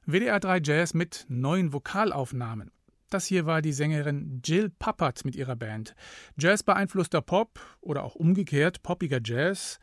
WDR 3 Jazz mit neuen Vokalaufnahmen. Das hier war die Sängerin Jill Pappert mit ihrer Band. Jazz beeinflusster Pop oder auch umgekehrt poppiger Jazz.